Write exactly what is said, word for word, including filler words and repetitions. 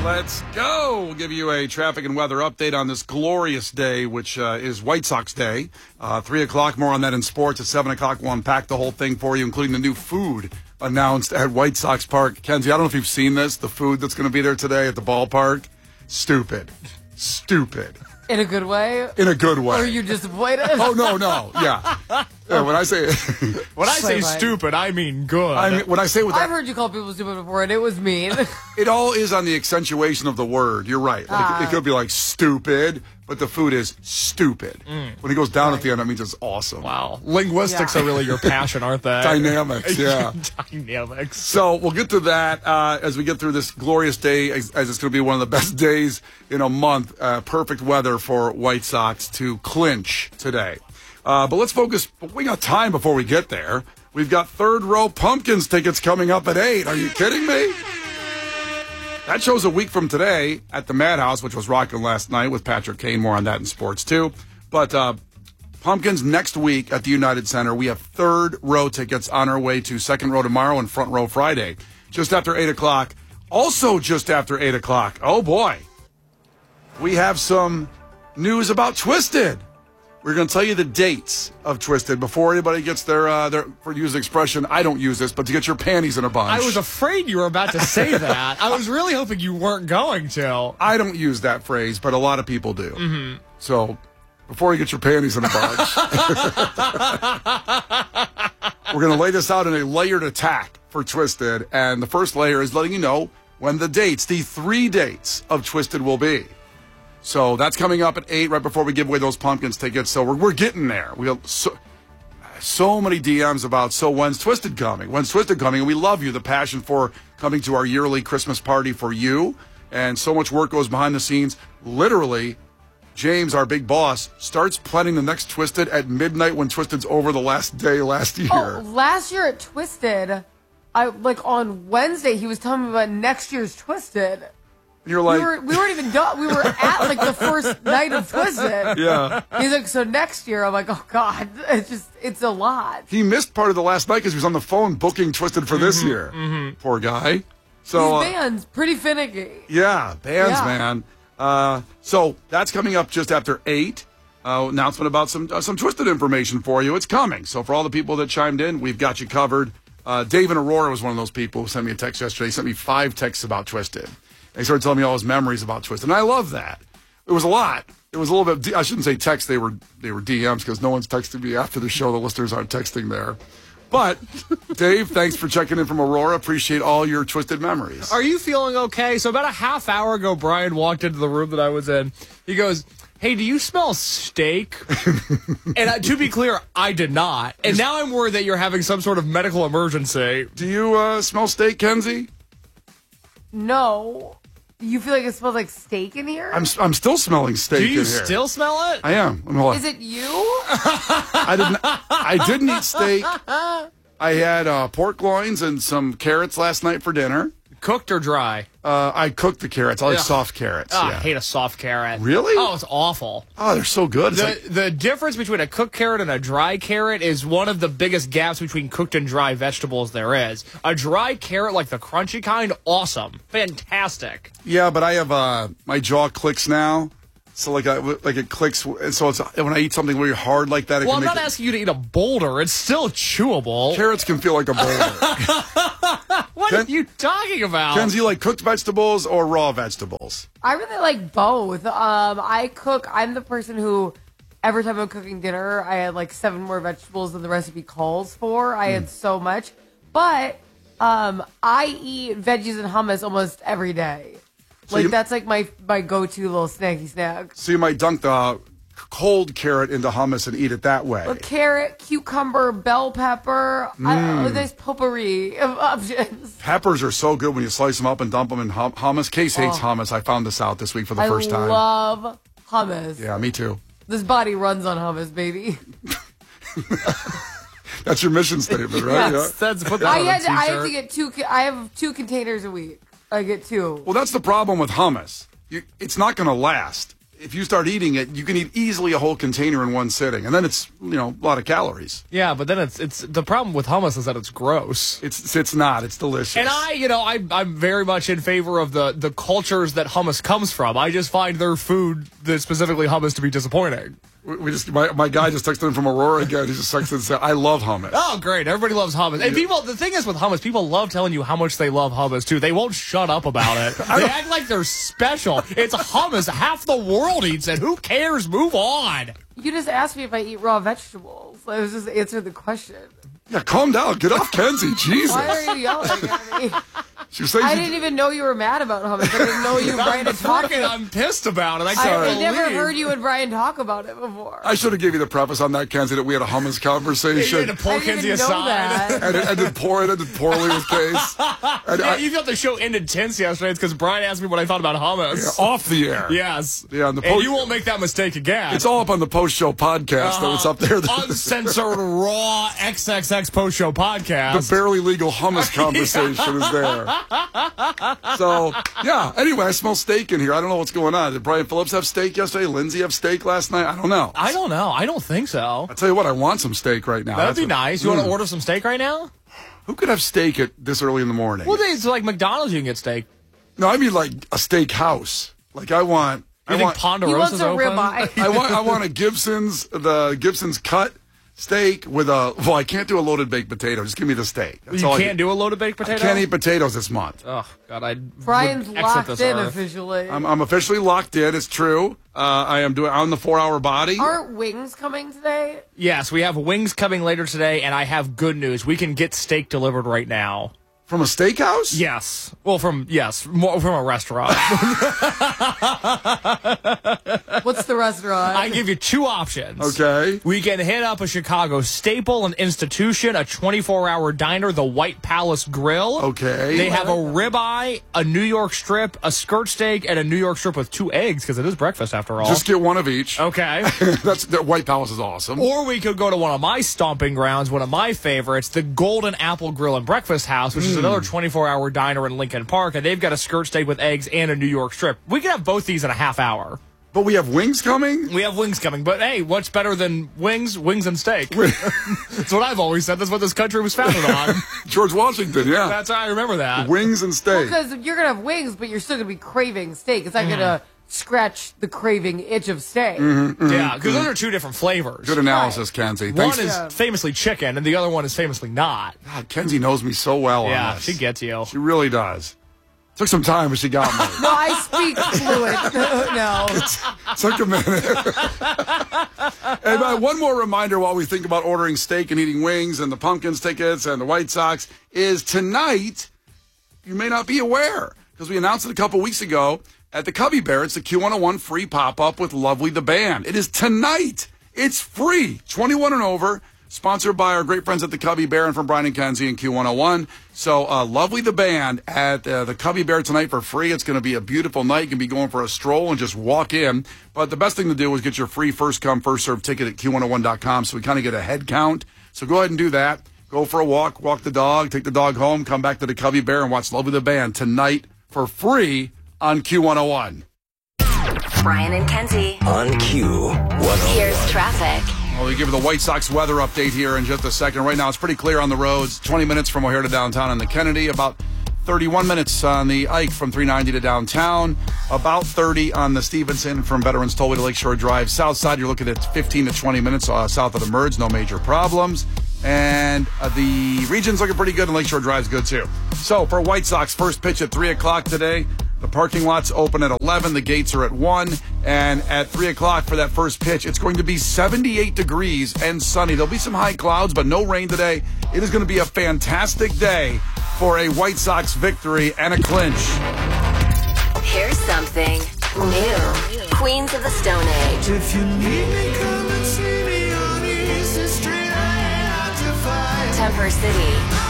Let's go. We'll give you a traffic and weather update on this glorious day, which uh, is White Sox Day. Uh, three o'clock, more on that in sports. At seven o'clock, we'll unpack the whole thing for you, including the new food announced at White Sox Park. Kenzie, I don't know if you've seen this, the food that's going to be there today at the ballpark. Stupid. Stupid. In a good way? In a good way. Or are you disappointed? Oh, no, no. Yeah. Yeah, when I say when I say stupid, I mean good. I mean, when I say with that, I've heard you call people stupid before, and it was mean. It all is on the accentuation of the word. You're right. Like, Ah. it could be like stupid, but the food is stupid. Mm. When it goes down at the end, that means it's awesome. Wow. Linguistics Yeah. are really your passion, aren't they? Dynamics, yeah. Dynamics. So we'll get to that uh, as we get through this glorious day, as, as it's going to be one of the best days in a month. Uh, perfect weather for White Sox to clinch today. Uh, but let's focus. We got time before we get there. We've got third row Pumpkins tickets coming up at eight. Are you kidding me? That show's a week from today at the Madhouse, which was rocking last night with Patrick Kane. More on that in sports, too. But uh, Pumpkins next week at the United Center. We have third row tickets on our way to second row tomorrow and front row Friday, just after eight o'clock. Also just after eight o'clock. Oh, boy. We have some news about Twisted. We're going to tell you the dates of Twisted before anybody gets their, uh, their, for use the expression, I don't use this, but to get your panties in a bunch. I was afraid you were about to say that. I was really hoping you weren't going to. I don't use that phrase, but a lot of people do. Mm-hmm. So, before you get your panties in a bunch, we're going to lay this out in a layered attack for Twisted. And the first layer is letting you know when the dates, the three dates of Twisted will be. So that's coming up at eight, right before we give away those Pumpkins tickets. So we're, we're getting there. We have so, so many D Ms about, so when's Twisted coming? When's Twisted coming? And we love you, the passion for coming to our yearly Christmas party for you. And so much work goes behind the scenes. Literally, James, our big boss, starts planning the next Twisted at midnight when Twisted's over the last day last year. Oh, last year at Twisted, I like on Wednesday, he was telling me about next year's Twisted. You're like, we, were, we weren't even done. We were at like the first night of Twisted. yeah. He's like, so next year, I'm like, oh God, it's just, it's a lot. He missed part of the last night because he was on the phone booking Twisted for this Mm-hmm, year. mm-hmm. Poor guy. So These bands, pretty finicky. Yeah, bands, Yeah. man. Uh, so that's coming up just after eight. Uh, announcement about some uh, some Twisted information for you. It's coming. So for all the people that chimed in, we've got you covered. Uh, Dave in Aurora was one of those people who sent me a text yesterday. He sent me five texts about Twisted. And he started telling me all his memories about Twisted. And I love that. It was a lot. It was a little bit, I shouldn't say text, they were they were D Ms because no one's texting me after the show. The listeners aren't texting there. But, Dave, thanks for checking in from Aurora. Appreciate all your Twisted memories. Are you feeling okay? So about a half hour ago, Brian walked into the room that I was in. He goes, hey, do you smell steak? And uh, to be clear, I did not. And now I'm worried that you're having some sort of medical emergency. Do you uh, smell steak, Kenzie? No. You feel like it smells like steak in here? I'm I'm still smelling steak Do in you here. still smell it? I am. I'm hold on. Is it you? I didn't. I didn't eat steak. I had uh, pork loins and some carrots last night for dinner. Cooked or dry? Uh, I cooked the carrots. I like Ugh. soft carrots. Oh, yeah. I hate a soft carrot. Really? Oh, it's awful. Oh, they're so good. It's The, like, the difference between a cooked carrot and a dry carrot is one of the biggest gaps between cooked and dry vegetables there is. A dry carrot, like the crunchy kind, awesome. Fantastic. yeah, but I have uh, my jaw clicks now. So like, I, like it clicks. And so it's when I eat something really hard like that. It Well, can I'm make not it, asking you to eat a boulder. It's still chewable. Carrots can feel like a boulder. What Ken- are you talking about? Kenzie, you like cooked vegetables or raw vegetables? I really like both. Um, I cook. I'm the person who, every time I'm cooking dinner, I had like seven more vegetables than the recipe calls for. I Hmm. had so much, but um, I eat veggies and hummus almost every day. So like you- that's like my my go-to little snacky snack. So you might dunk the cold carrot into hummus and eat it that way. A carrot, cucumber, bell pepper. I, oh, there's potpourri of options. Peppers are so good when you slice them up and dump them in hum- hummus. Case hates Oh. hummus. I found this out this week for the I first time. love hummus. Yeah, me too. This body runs on hummus, baby. That's your mission statement, right? Yes. That's put that I on had a to, I have t-shirt. to get two. I have two containers a week. I get two. Well, that's the problem with hummus. You, it's not going to last. if you start eating it, you can eat easily a whole container in one sitting, and then it's you know a lot of calories. Yeah, but then it's it's the problem with hummus is that it's gross. It's it's not. It's delicious. And I, you know, I I'm very much in favor of the the cultures that hummus comes from. I just find their food, the specifically hummus, to be disappointing. We, we just my, my guy just texted in from Aurora again. He just texted and said, "I love hummus." Oh, great! Everybody loves hummus, and people. The thing is with hummus, people love telling you how much they love hummus too. They won't shut up about it. They act like they're special. It's hummus. Half the world eats it. Who cares? Move on. You just asked me if I eat raw vegetables. I was just answering the question. Yeah, calm down. Get off Kenzie. Jesus. Why are you yelling at me? She was saying I she- didn't even know you were mad about hummus. I didn't know you and Brian had talked Freaking, about I'm pissed about it. I I, can't I never believe. heard you and Brian talk about it before. I should have gave you the preface on that, Kenzie, that we had a hummus You conversation. had to pull I didn't Kenzie even know aside. that. and it ended poor. It ended poorly with Case. And Yeah, I- you thought the show ended tense yesterday. It's because Brian asked me what I thought about hummus. off the air. Yes. Yeah, on the and post- you won't make that mistake again. It's all up on the post-show podcast. Though it's up there. The, Uncensored, raw X X X post-show podcast. the barely legal hummus conversation is there. So yeah. Anyway, I smell steak in here. I don't know what's going on. Did Brian Phillips have steak yesterday? Lindsay have steak last night? I don't know. I don't know. I don't think so. I tell you what, I want some steak right now. That'd That's be what- nice. You want Mm. to order some steak right now? Who could have steak at this early in the morning? Well, it's like McDonald's. You can get steak. No, I mean like a steak house. Like I want. You I think want. He Ponderosa's wants a open? ribeye. I want. I want a Gibson's. The Gibson's cut steak with a. Well, I can't do a loaded baked potato. Just give me the steak. That's You all I can't do a loaded baked potato? I can't eat potatoes this month. Oh, God. I Brian's would exit locked this in earth. officially. I'm, I'm officially locked in. It's true. Uh, I am doing on the four-hour body. Aren't wings coming today? Yes, we have wings coming later today, and I have good news. We can get steak delivered right now. From a steakhouse? Yes. Well, from, yes, more from a restaurant. What's the restaurant? I give you two options. Okay. We can hit up a Chicago staple, an institution, a twenty-four hour diner, the White Palace Grill. Okay. They have a ribeye, a New York strip, a skirt steak, and a New York strip with two eggs, because it is breakfast after all. Just get one of each. okay. That's the White Palace is awesome. Or we could go to one of my stomping grounds, one of my favorites, the Golden Apple Grill and Breakfast House, which is another twenty-four hour diner in Lincoln Park, and they've got a skirt steak with eggs and a New York strip. We could have both these in a half hour. But we have wings coming? We have wings coming, but hey, what's better than wings? Wings and steak. That's what I've always said. That's what this country was founded on. George Washington, yeah. That's how I remember that. Wings and steak. Because you're going to have wings, but you're still going to be craving steak. It's not going to scratch the craving itch of steak. Yeah, because those are two different flavors. Good analysis, Kenzie. One Thanks. is Yeah. famously chicken, and the other one is famously not. God, Kenzie knows me so well on Yeah, this. she gets you. She really does. Took some time, but she got me. No, I speak fluent. No. Took a minute. And uh, one more reminder while we think about ordering steak and eating wings and the Pumpkins tickets and the White Sox is tonight, you may not be aware, because we announced it a couple weeks ago at the Cubby Bear. It's the Q one oh one free pop-up with Lovely the Band. It is tonight. It's free. twenty-one and over. Sponsored by our great friends at the Cubby Bear and from Brian and Kenzie and Q one oh one. So, uh, Lovely the Band at uh, the Cubby Bear tonight for free. It's going to be a beautiful night. You can be going for a stroll and just walk in. But the best thing to do is get your free first come, first served ticket at Q one oh one dot com so we kind of get a head count. So go ahead and do that. Go for a walk, walk the dog, take the dog home, come back to the Cubby Bear and watch Lovely the Band tonight for free on Q one oh one. Brian and Kenzie. On Q one oh one. Here's traffic. Well, we give you the White Sox weather update here in just a second. Right now, it's pretty clear on the roads. twenty minutes from O'Hare to downtown on the Kennedy. About thirty-one minutes on the Ike from three ninety to downtown. About thirty on the Stevenson from Veterans Tollway to Lakeshore Drive. South side, you're looking at fifteen to twenty minutes uh, south of the Merge. No major problems. And uh, the region's looking pretty good, and Lakeshore Drive's good, too. So, for White Sox, first pitch at three o'clock today. The parking lot's open at eleven. The gates are at one. And at three o'clock for that first pitch, it's going to be seventy-eight degrees and sunny. There'll be some high clouds, but no rain today. It is going to be a fantastic day for a White Sox victory and a clinch. Here's something new. Queens of the Stone Age. If you need me, come and see me on Easy Street. I ain't hard to find. Temper City.